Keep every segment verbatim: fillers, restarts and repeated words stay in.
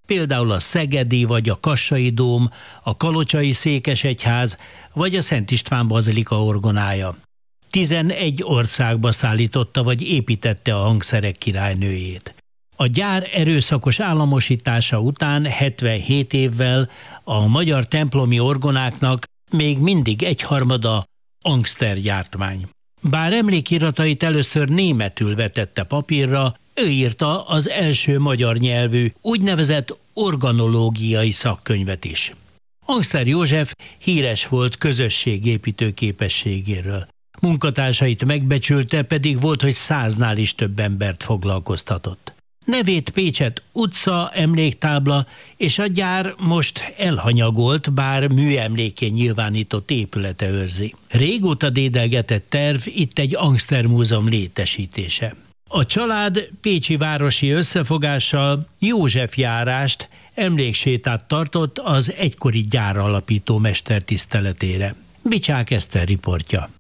például a szegedi vagy a kassai dóm, a kalocsai székesegyház vagy a Szent István bazilika orgonája. tizenegy országba szállította vagy építette a hangszerek királynőjét. A gyár erőszakos államosítása után hetvenhét évvel a magyar templomi orgonáknak még mindig egyharmada Angster gyártmány. Bár emlékiratait először németül vetette papírra, ő írta az első magyar nyelvű, úgynevezett organológiai szakkönyvet is. Angster József híres volt közösségépítő képességéről. Munkatársait megbecsülte, pedig volt, hogy száznál is több embert foglalkoztatott. Nevét Pécset utca, emléktábla és a gyár most elhanyagolt, bár műemlékén nyilvánított épülete őrzi. Régóta dédelgetett terv itt egy Angster múzeum létesítése. A család pécsi városi összefogással József járást, emléksétát tartott az egykori gyáralapító mester tiszteletére. Bicsák Eszter riportja.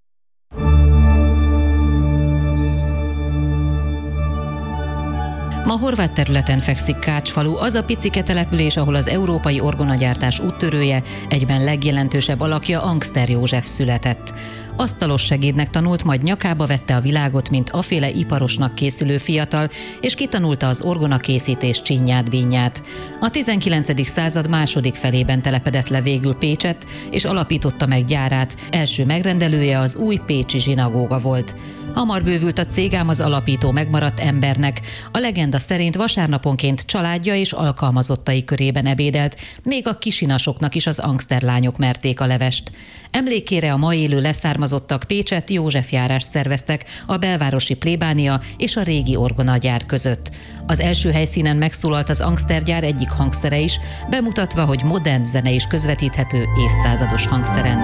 Ma horvát területen fekszik Kácsfalu, az a picike település, ahol az európai orgonagyártás úttörője, egyben legjelentősebb alakja Angster József született. Asztalos segédnek tanult, majd nyakába vette a világot, mint aféle iparosnak készülő fiatal, és kitanulta az orgonakészítés csinyát-bínyát. A tizenkilencedik század második felében telepedett le végül Pécset, és alapította meg gyárát. Első megrendelője az új pécsi zsinagóga volt. Hamar bővült a cég, ám az alapító megmaradt embernek. A legenda szerint vasárnaponként családja és alkalmazottai körében ebédelt, még a kisinasoknak is az Angster lányok merték a levest. Emlékére a ma élő leszármazottak Pécset József járást szerveztek a belvárosi plébánia és a régi orgonagyár között. Az első helyszínen megszólalt az Angster gyár egyik hangszere is, bemutatva, hogy modern zene is közvetíthető évszázados hangszeren.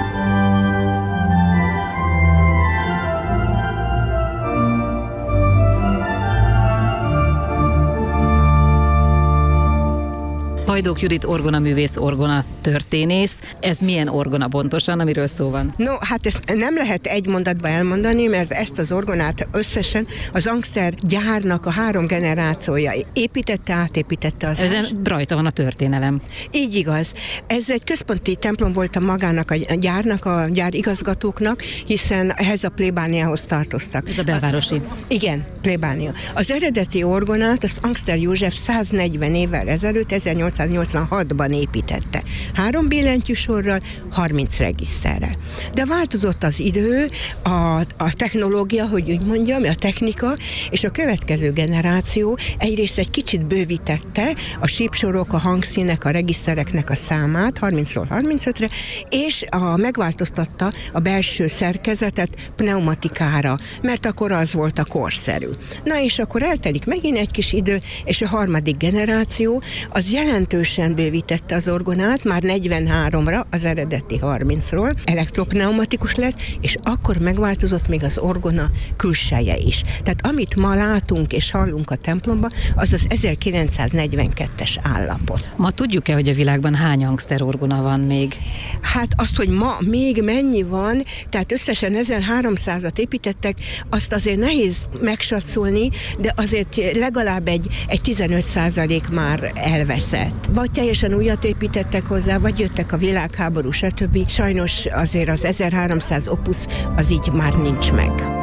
Hajdók Judit orgonaművész, orgona történész. Ez milyen orgona pontosan, amiről szó van? No, hát ezt nem lehet egy mondatba elmondani, mert ezt az orgonát összesen az Angster gyárnak a három generációja építette, átépítette az. Ezen rajta van a történelem. Így igaz. Ez egy központi templom volt a magának, a gyárnak, a gyár igazgatóknak, hiszen ehhez a plébániához tartoztak. Ez a belvárosi. A, igen, plébánia. Az eredeti orgonát az Angster József száznegyven évvel ezelőtt, ezernyolcszáznyolcvanhatban építette. Három billentyűsorral, harminc regiszterrel. De változott az idő, a, a technológia, hogy úgy mondjam, a technika, és a következő generáció egyrészt egy kicsit bővítette a sípsorok, a hangszínek, a regisztereknek a számát harmincról harmincötre, és a, megváltoztatta a belső szerkezetet pneumatikára, mert akkor az volt a korszerű. Na és akkor eltelik megint egy kis idő, és a harmadik generáció az jelentősen bővítette az orgonát, már negyvenháromra, az eredeti harmincról, elektropneumatikus lett, és akkor megváltozott még az orgona külseje is. Tehát amit ma látunk és hallunk a templomban, az az ezerkilencszáznegyvenkettes állapot. Ma tudjuk-e, hogy a világban hány Angster orgona van még? Hát azt, hogy ma még mennyi van, tehát összesen ezerháromszázat építettek, azt azért nehéz megsatszolni, de azért legalább egy, egy tizenöt százalék már elveszett. Vagy teljesen újat építettek hozzá, vagy jöttek a világháború, stb. Sajnos azért az ezerháromszáz opusz az így már nincs meg.